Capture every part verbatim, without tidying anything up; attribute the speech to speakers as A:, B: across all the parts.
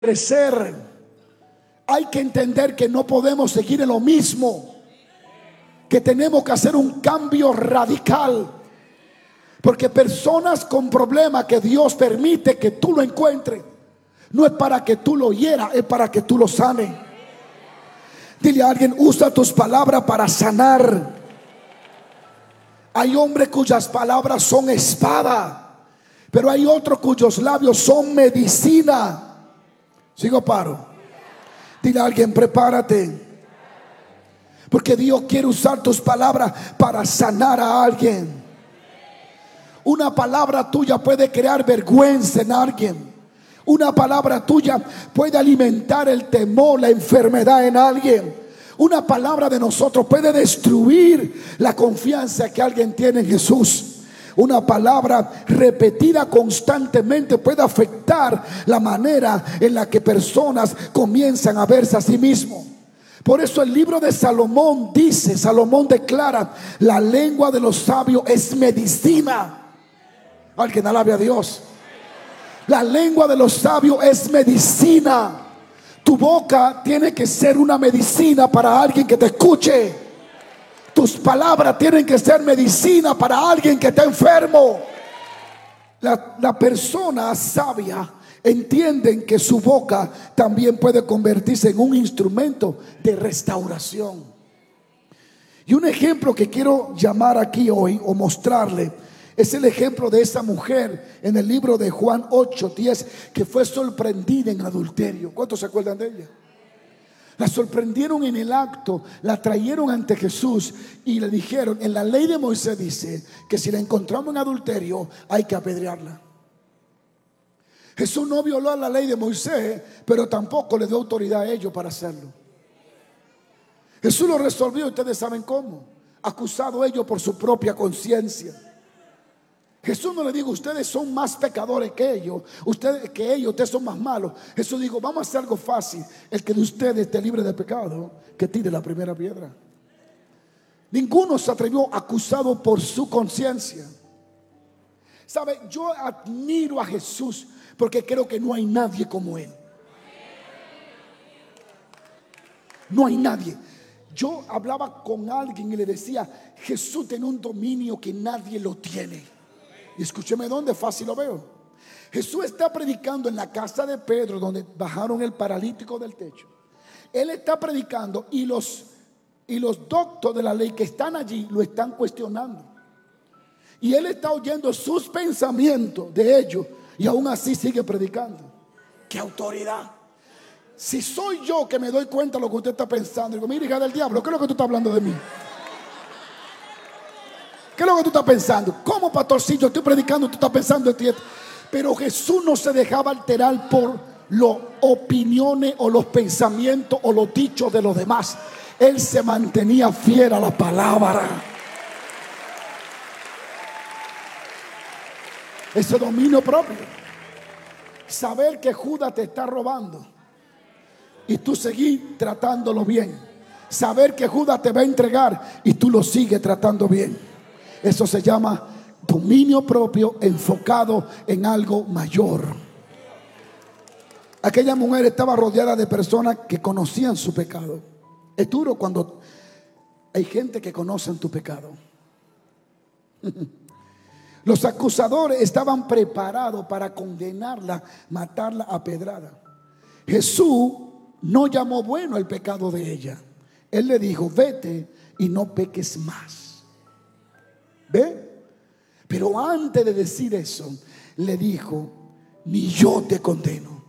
A: crecer. Hay que entender que no podemos seguir en lo mismo, que tenemos que hacer un cambio radical. Porque personas con problemas que Dios permite que tú lo encuentres, no es para que tú lo hieras, es para que tú lo sanes. Dile a alguien: usa tus palabras para sanar. Hay hombres cuyas palabras son espada, pero hay otros cuyos labios son medicina. Sigo paro. Dile a alguien: prepárate, porque Dios quiere usar tus palabras para sanar a alguien. Una palabra tuya puede crear vergüenza en alguien. Una palabra tuya puede alimentar el temor, la enfermedad en alguien. Una palabra de nosotros puede destruir la confianza que alguien tiene en Jesús. Una palabra repetida constantemente puede afectar la manera en la que personas comienzan a verse a sí mismos. Por eso el libro de Salomón dice, Salomón declara: la lengua de los sabios es medicina. Alguien alabe a Dios. La lengua de los sabios es medicina. Tu boca tiene que ser una medicina para alguien que te escuche. Tus palabras tienen que ser medicina para alguien que está enfermo. La, la persona sabia entiende que su boca también puede convertirse en un instrumento de restauración. Y un ejemplo que quiero llamar aquí hoy o mostrarle es el ejemplo de esa mujer en el libro de Juan ocho diez, que fue sorprendida en adulterio. ¿Cuántos se acuerdan de ella? La sorprendieron en el acto, la trajeron ante Jesús y le dijeron: en la ley de Moisés dice que si la encontramos en adulterio hay que apedrearla. Jesús no violó la ley de Moisés, pero tampoco le dio autoridad a ellos para hacerlo. Jesús lo resolvió, ustedes saben cómo: acusado ellos por su propia conciencia. Jesús no le dijo: ustedes son más pecadores que ellos, ustedes que ellos, ustedes son más malos. Jesús dijo: vamos a hacer algo fácil. El que de ustedes esté libre de pecado, que tire la primera piedra. Ninguno se atrevió, acusado por su conciencia. ¿Sabe? Yo admiro a Jesús porque creo que no hay nadie como Él. No hay nadie. Yo hablaba con alguien y le decía: Jesús tiene un dominio que nadie lo tiene. Y escúcheme dónde, fácil lo veo. Jesús está predicando en la casa de Pedro, donde bajaron el paralítico del techo. Él está predicando y los, y los doctos de la ley que están allí lo están cuestionando. Y él está oyendo sus pensamientos de ellos y aún así sigue predicando. ¡Qué autoridad! Si soy yo que me doy cuenta de lo que usted está pensando, digo: mira, hija del diablo, ¿qué es lo que tú estás hablando de mí? ¿Qué es lo que tú estás pensando? ¿Cómo, pastorcillo? Estoy predicando, tú estás pensando en ti. Pero Jesús no se dejaba alterar por las opiniones o los pensamientos o los dichos de los demás. Él se mantenía fiel a la palabra. Ese dominio propio. Saber que Judas te está robando y tú seguir tratándolo bien. Saber que Judas te va a entregar y tú lo sigues tratando bien. Eso se llama dominio propio enfocado en algo mayor. Aquella mujer estaba rodeada de personas que conocían su pecado. Es duro cuando hay gente que conoce tu pecado. Los acusadores estaban preparados para condenarla, matarla a pedrada. Jesús no llamó bueno el pecado de ella. Él le dijo: vete y no peques más. ¿Ve? Pero antes de decir eso, le dijo: ni yo te condeno.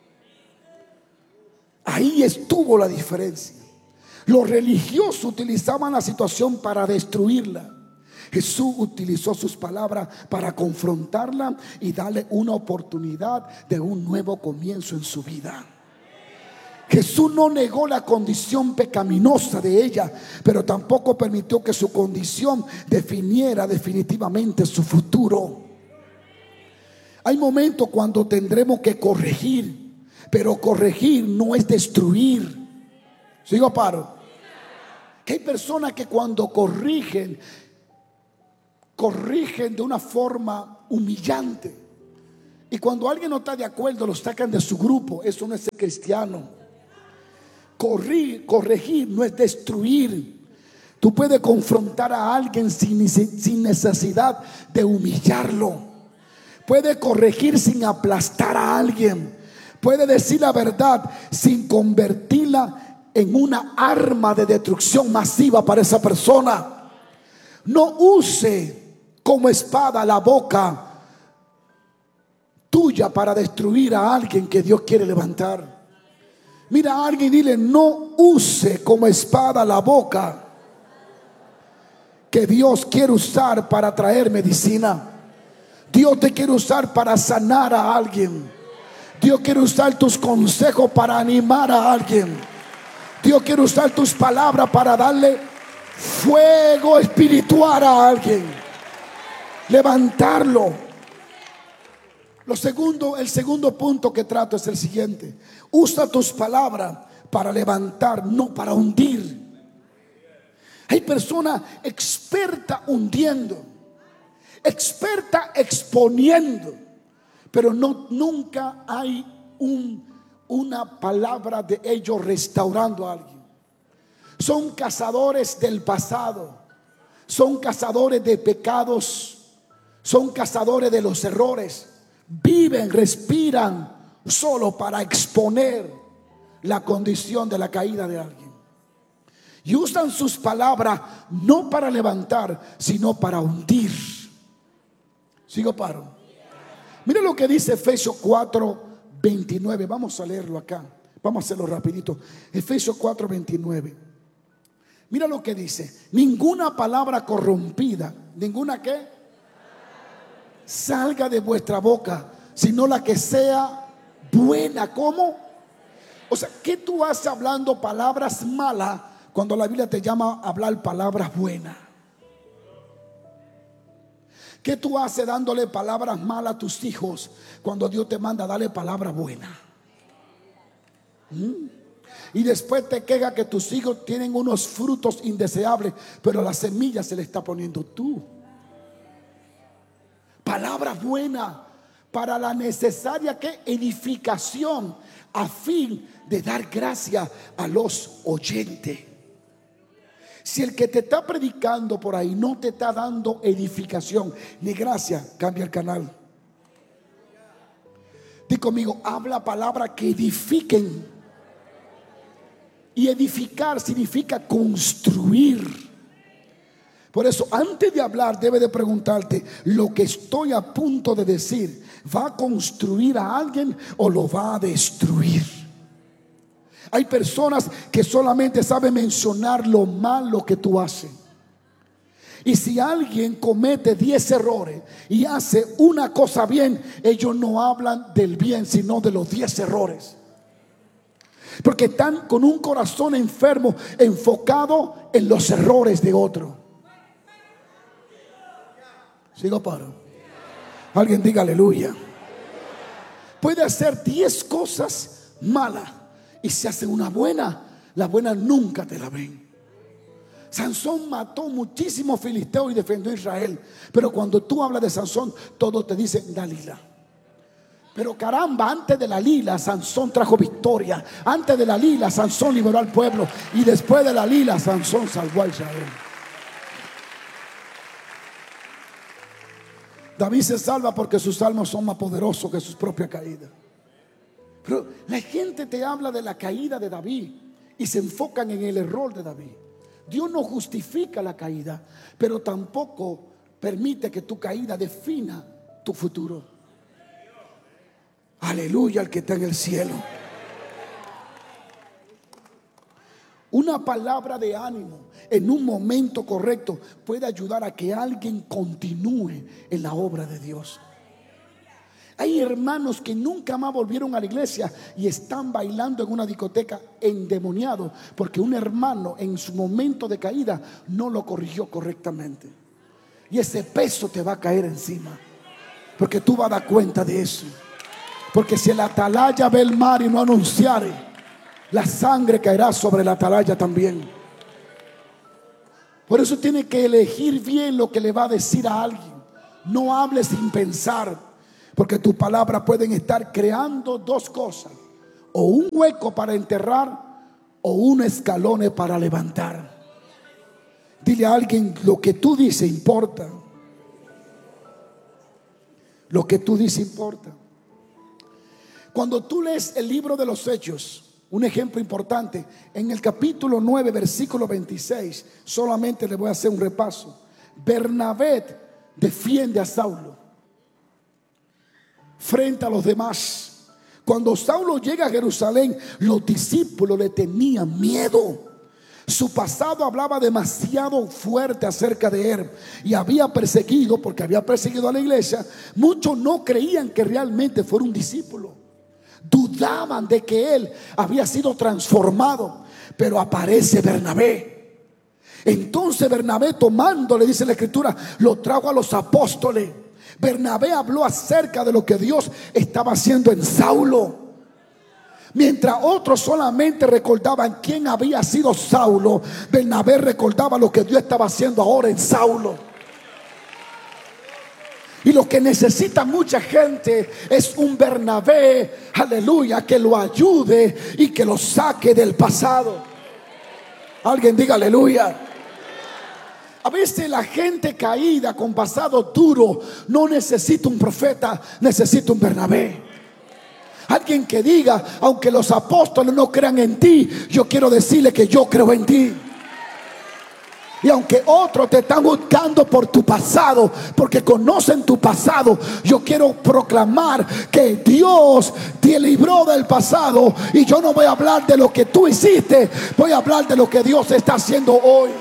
A: Ahí estuvo la diferencia. Los religiosos utilizaban la situación para destruirla. Jesús utilizó sus palabras para confrontarla y darle una oportunidad de un nuevo comienzo en su vida. Jesús no negó la condición pecaminosa de ella, pero tampoco permitió que su condición definiera definitivamente su futuro. Hay momentos cuando tendremos que corregir, pero corregir no es destruir. ¿Sigo paro? Que hay personas que cuando corrigen, corrigen de una forma humillante. Y cuando alguien no está de acuerdo, lo sacan de su grupo. Eso no es ser cristiano. Corregir, corregir no es destruir. Tú puedes confrontar a alguien sin, sin necesidad de humillarlo. Puedes corregir sin aplastar a alguien. Puede decir la verdad sin convertirla en una arma de destrucción masiva para esa persona. No use como espada la boca tuya para destruir a alguien que Dios quiere levantar. Mira a alguien y dile: no use como espada la boca que Dios quiere usar para traer medicina. Dios te quiere usar para sanar a alguien. Dios quiere usar tus consejos para animar a alguien. Dios quiere usar tus palabras para darle fuego espiritual a alguien, levantarlo. Lo segundo, el segundo punto que trato es el siguiente: usa tus palabras para levantar, no para hundir. Hay personas expertas hundiendo, experta exponiendo, pero no, nunca hay un, una palabra de ellos restaurando a alguien. Son cazadores del pasado, son cazadores de pecados, son cazadores de los errores. Viven, respiran solo para exponer la condición de la caída de alguien. Y usan sus palabras no para levantar, sino para hundir. Sigo paro. Mira lo que dice Efesios cuatro veintinueve. Vamos a leerlo acá. Vamos a hacerlo rapidito. Efesios cuatro veintinueve. Mira lo que dice: ninguna palabra corrompida, ninguna que salga de vuestra boca, sino la que sea buena. ¿Cómo? O sea, ¿qué tú haces hablando palabras malas cuando la Biblia te llama a hablar palabras buenas? ¿Qué tú haces dándole palabras malas a tus hijos cuando Dios te manda a darle palabras buenas? ¿Mm? Y después te quejas que tus hijos tienen unos frutos indeseables, pero la semilla se le está poniendo tú. Palabras buenas para la necesaria ¿qué? Edificación, a fin de dar gracia a los oyentes. Si el que te está predicando por ahí no te está dando edificación ni gracia, cambia el canal. Di conmigo: habla palabras que edifiquen. Y edificar significa construir. Por eso, antes de hablar, debe de preguntarte: ¿lo que estoy a punto de decir va a construir a alguien o lo va a destruir? Hay personas que solamente saben mencionar lo malo que tú haces. Y si alguien comete diez errores y hace una cosa bien, ellos no hablan del bien, sino de los diez errores. Porque están con un corazón enfermo, enfocado en los errores de otro. Sigo paro. Alguien diga aleluya. Puede hacer diez cosas malas, y si hace una buena, la buena nunca te la ven. Sansón mató muchísimos filisteos y defendió a Israel. Pero cuando tú hablas de Sansón, todos te dicen Dalila. Pero caramba, antes de la lila, Sansón trajo victoria. Antes de la lila, Sansón liberó al pueblo. Y después de la lila, Sansón salvó a Israel. David se salva porque sus salmos son más poderosos que sus propias caídas. Pero la gente te habla de la caída de David y se enfocan en el error de David. Dios no justifica la caída, pero tampoco permite que tu caída defina tu futuro. Aleluya al que está en el cielo. Una palabra de ánimo en un momento correcto puede ayudar a que alguien continúe en la obra de Dios. Hay hermanos que nunca más volvieron a la iglesia y están bailando en una discoteca endemoniados porque un hermano en su momento de caída no lo corrigió correctamente. Y ese peso te va a caer encima, porque tú vas a dar cuenta de eso. Porque si el atalaya ve el mar y no anunciare, la sangre caerá sobre la atalaya también. Por eso tiene que elegir bien lo que le va a decir a alguien. No hable sin pensar, Porque tus palabras pueden estar creando dos cosas: o un hueco para enterrar, o un escalón para levantar. Dile a alguien: lo que tú dices importa. Lo que tú dices importa. Cuando tú lees el libro de los Hechos, un ejemplo importante, en el capítulo nueve, versículo veintiséis, solamente le voy a hacer un repaso. Bernabé defiende a Saulo frente a los demás. Cuando Saulo llega a Jerusalén, los discípulos le tenían miedo. Su pasado hablaba demasiado fuerte acerca de él y había perseguido, porque había perseguido a la iglesia. Muchos no creían que realmente fuera un discípulo. Dudaban de que él había sido transformado. Pero aparece Bernabé. Entonces Bernabé, tomando, le dice la escritura, lo trajo a los apóstoles. Bernabé habló acerca de lo que Dios estaba haciendo en Saulo. Mientras otros solamente recordaban quién había sido Saulo, Bernabé recordaba lo que Dios estaba haciendo ahora en Saulo. Y lo que necesita mucha gente es un Bernabé, aleluya, que lo ayude y que lo saque del pasado. Alguien diga aleluya. A veces la gente caída con pasado duro no necesita un profeta, necesita un Bernabé. Alguien que diga: aunque los apóstoles no crean en ti, yo quiero decirle que yo creo en ti. Y aunque otros te están buscando por tu pasado, porque conocen tu pasado, yo quiero proclamar que Dios te libró del pasado. Y yo no voy a hablar de lo que tú hiciste, voy a hablar de lo que Dios está haciendo hoy.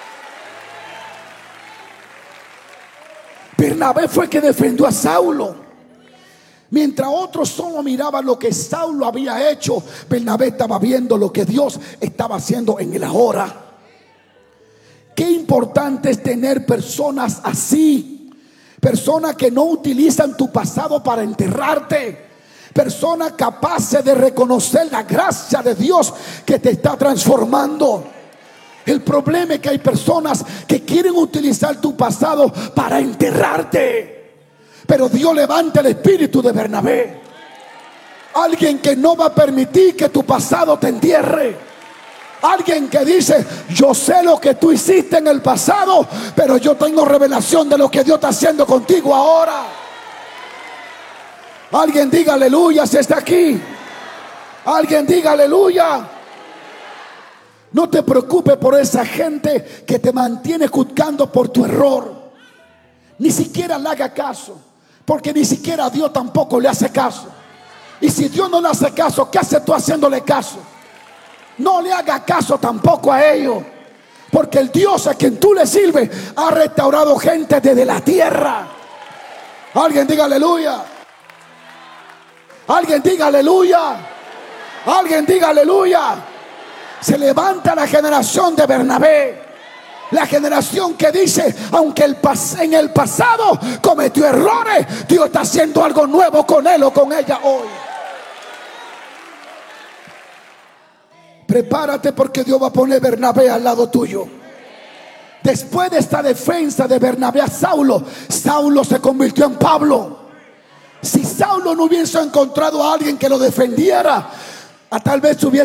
A: Bernabé fue que defendió a Saulo. Mientras otros solo miraban lo que Saulo había hecho, Bernabé estaba viendo lo que Dios estaba haciendo en el ahora. Qué importante es tener personas así. Personas que no utilizan tu pasado para enterrarte. Personas capaces de reconocer la gracia de Dios que te está transformando. El problema es que hay personas que quieren utilizar tu pasado para enterrarte. Pero Dios levanta el espíritu de Bernabé. Alguien que no va a permitir que tu pasado te entierre. Alguien que dice: yo sé lo que tú hiciste en el pasado, pero yo tengo revelación de lo que Dios está haciendo contigo ahora. Alguien diga aleluya si está aquí. Alguien diga aleluya. No te preocupes por esa gente que te mantiene juzgando por tu error. Ni siquiera le haga caso, porque ni siquiera Dios tampoco le hace caso. Y si Dios no le hace caso, ¿qué haces tú haciéndole caso? No le haga caso tampoco a ellos, porque el Dios a quien tú le sirves ha restaurado gente desde la tierra. Alguien diga aleluya. Alguien diga aleluya. Alguien diga aleluya. Se levanta la generación de Bernabé. La generación que dice: aunque el pas- en el pasado cometió errores, Dios está haciendo algo nuevo con él o con ella hoy. Prepárate, porque Dios va a poner Bernabé al lado tuyo. Después de esta defensa de Bernabé a Saulo, Saulo se convirtió en Pablo. Si Saulo no hubiese encontrado a alguien que lo defendiera, a tal vez hubiese